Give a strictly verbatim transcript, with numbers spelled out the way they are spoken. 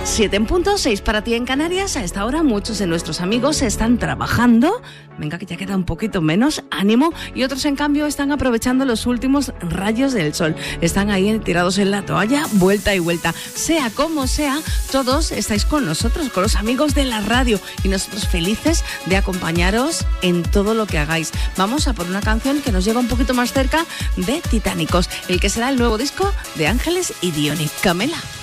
Siete en punto, seis para ti en Canarias. A esta hora muchos de nuestros amigos están trabajando. Venga, que ya queda un poquito menos, ánimo. Y otros, en cambio, están aprovechando los últimos rayos del sol. Están ahí tirados en la toalla, vuelta y vuelta. Sea como sea, todos estáis con nosotros, con los amigos de la radio. Y nosotros felices de acompañaros en todo lo que hagáis. Vamos a por una canción que nos llega un poquito más cerca de Titánicos, el que será el nuevo disco de Ángeles y Diony. Camela.